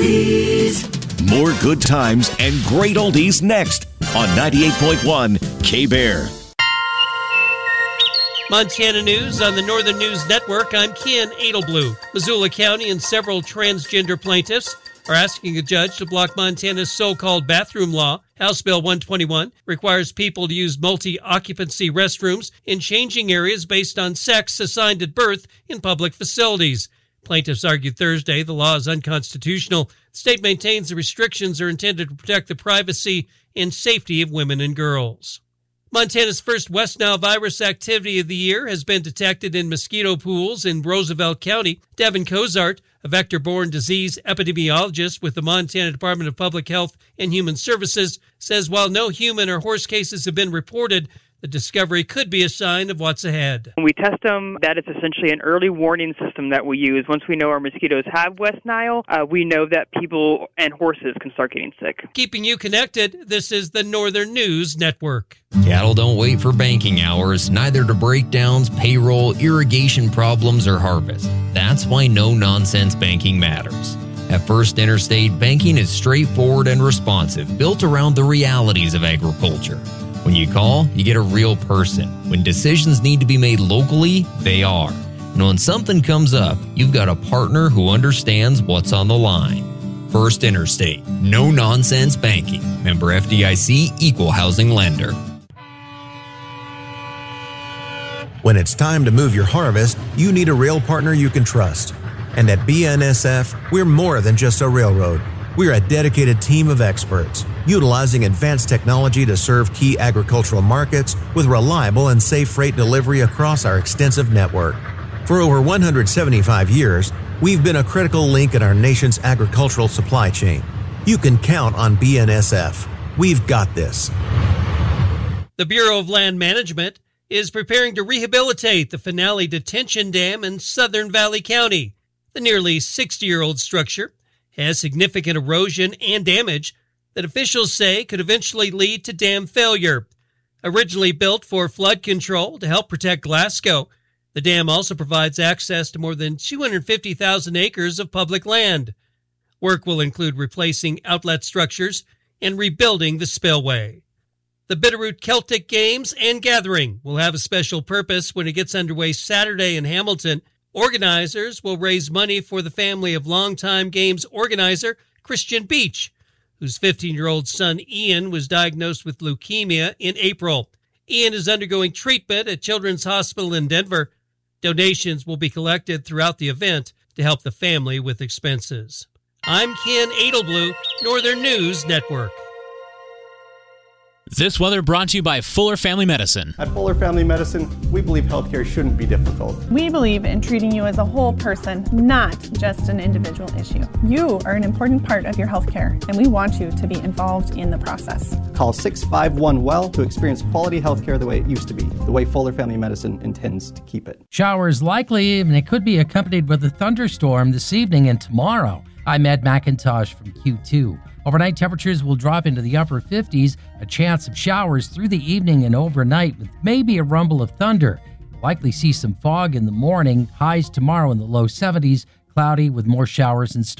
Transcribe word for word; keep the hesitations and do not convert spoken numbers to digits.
oldies. More good times and great oldies next on ninety-eight point one K-Bear. Montana News on the Northern News Network. I'm Ken Edelblue. Missoula County and several transgender plaintiffs are asking a judge to block Montana's so-called bathroom law. House Bill one twenty-one requires people to use multi-occupancy restrooms in changing areas based on sex assigned at birth in public facilities. Plaintiffs argued Thursday the law is unconstitutional. The state maintains the restrictions are intended to protect the privacy and safety of women and girls. Montana's first West Nile virus activity of the year has been detected in mosquito pools in Roosevelt County. Devin Cozart, a vector-borne disease epidemiologist with the Montana Department of Public Health and Human Services, says while no human or horse cases have been reported, the discovery could be a sign of what's ahead. When we test them, that is essentially an early warning system that we use. Once we know our mosquitoes have West Nile, uh, we know that people and horses can start getting sick. Keeping you connected, this is the Northern News Network. Cattle don't wait for banking hours, neither do breakdowns, payroll, irrigation problems, or harvest. That's why no-nonsense banking matters. At First Interstate, banking is straightforward and responsive, built around the realities of agriculture. When you call, you get a real person. When decisions need to be made locally, they are. And when something comes up, you've got a partner who understands what's on the line. First Interstate. No-nonsense banking. Member F D I C, Equal Housing Lender. When it's time to move your harvest, you need a rail partner you can trust. And at B N S F, we're more than just a railroad. We're a dedicated team of experts, utilizing advanced technology to serve key agricultural markets with reliable and safe freight delivery across our extensive network. For over one hundred seventy-five years, we've been a critical link in our nation's agricultural supply chain. You can count on B N S F. We've got this. The Bureau of Land Management is preparing to rehabilitate the Finale Detention Dam in Southern Valley County. The nearly sixty-year-old structure has significant erosion and damage that officials say could eventually lead to dam failure. Originally built for flood control to help protect Glasgow, the dam also provides access to more than two hundred fifty thousand acres of public land. Work will include replacing outlet structures and rebuilding the spillway. The Bitterroot Celtic Games and Gathering will have a special purpose when it gets underway Saturday in Hamilton. Organizers will raise money for the family of longtime games organizer Christian Beach, whose fifteen-year-old son Ian was diagnosed with leukemia in April. Ian is undergoing treatment at Children's Hospital in Denver. Donations will be collected throughout the event to help the family with expenses. I'm Ken Edelblue, Northern News Network. This weather brought to you by Fuller Family Medicine. At Fuller Family Medicine, we believe healthcare shouldn't be difficult. We believe in treating you as a whole person, not just an individual issue. You are an important part of your healthcare, and we want you to be involved in the process. Call six five one well to experience quality healthcare the way it used to be, the way Fuller Family Medicine intends to keep it. Showers likely, and it could be accompanied with a thunderstorm this evening and tomorrow. I'm Ed McIntosh from Q two. Overnight temperatures will drop into the upper fifties, a chance of showers through the evening and overnight with maybe a rumble of thunder. You'll likely see some fog in the morning, highs tomorrow in the low seventies, cloudy with more showers and storms.